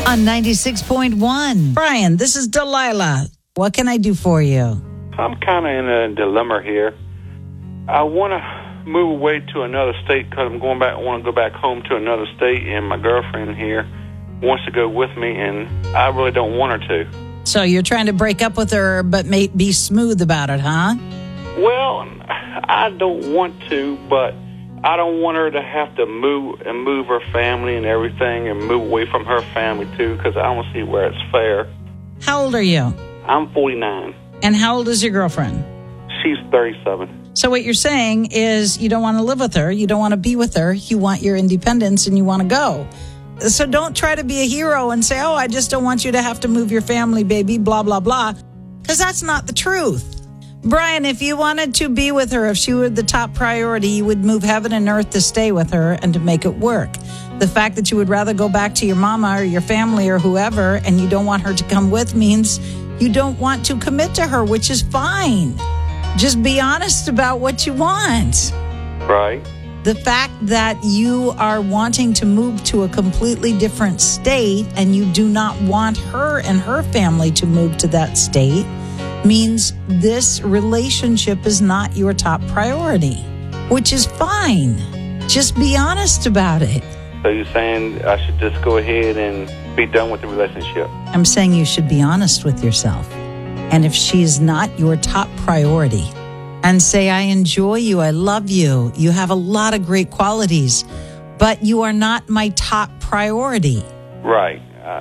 On 96.1. Brian, this is Delilah. What can I do for you? I'm kind of in a dilemma here. I want to move away to another state because I want to go back home to another state, and my girlfriend here wants to go with me, and I really don't want her to. So you're trying to break up with her, but be smooth about it, huh? Well, I don't want to, but I don't want her to have to move her family and everything and move away from her family, too, because I don't see where it's fair. How old are you? I'm 49. And how old is your girlfriend? She's 37. So what you're saying is you don't want to live with her, you don't want to be with her, you want your independence and you want to go. So don't try to be a hero and say, I just don't want you to have to move your family, baby, blah, blah, blah, because that's not the truth. Brian, if you wanted to be with her, if she were the top priority, you would move heaven and earth to stay with her and to make it work. The fact that you would rather go back to your mama or your family or whoever and you don't want her to come with means you don't want to commit to her, which is fine. Just be honest about what you want. Right. The fact that you are wanting to move to a completely different state and you do not want her and her family to move to that state means this relationship is not your top priority, which is fine. Just be honest about it. So you're saying I should just go ahead and be done with the relationship? I'm saying you should be honest with yourself. And if she is not your top priority, and say, I enjoy you, I love you, you have a lot of great qualities, but you are not my top priority. Right.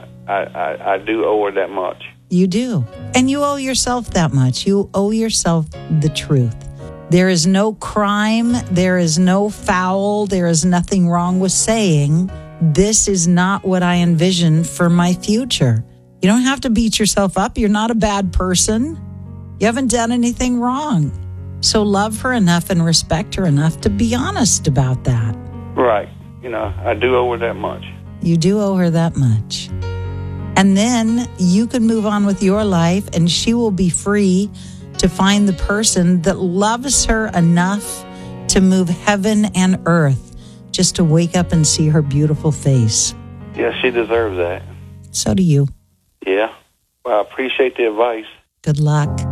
I do owe her that much. You do. And you owe yourself that much. You owe yourself the truth. There is no crime. There is no foul. There is nothing wrong with saying, this is not what I envision for my future. You don't have to beat yourself up. You're not a bad person. You haven't done anything wrong. So love her enough and respect her enough to be honest about that. Right. I do owe her that much. You do owe her that much. And then you can move on with your life and she will be free to find the person that loves her enough to move heaven and earth just to wake up and see her beautiful face. Yeah, she deserves that. So do you. Yeah. Well, I appreciate the advice. Good luck.